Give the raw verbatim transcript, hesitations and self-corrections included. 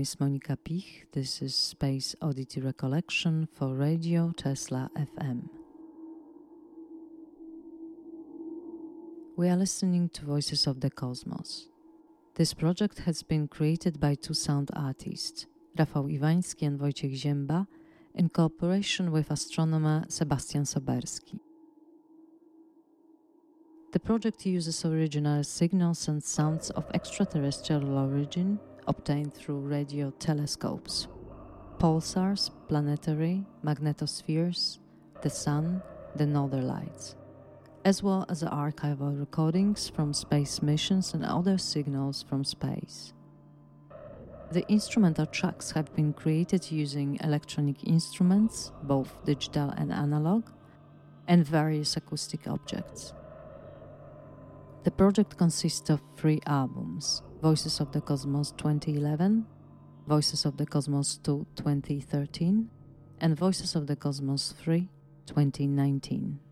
is Monika Pich. This is Space Oddity Recollection for Radio Tesla F M. We are listening to Voices of the Cosmos. This project has been created by two sound artists, Rafał Iwański and Wojciech Ziemba, in cooperation with astronomer Sebastian Soberski. The project uses original signals and sounds of extraterrestrial origin obtained through radio telescopes, pulsars, planetary, magnetospheres, the Sun, the Northern Lights, as well as archival recordings from space missions and other signals from space. The instrumental tracks have been created using electronic instruments, both digital and analog, and various acoustic objects. The project consists of three albums: Voices of the Cosmos twenty eleven, Voices of the Cosmos two twenty thirteen, and Voices of the Cosmos three twenty nineteen.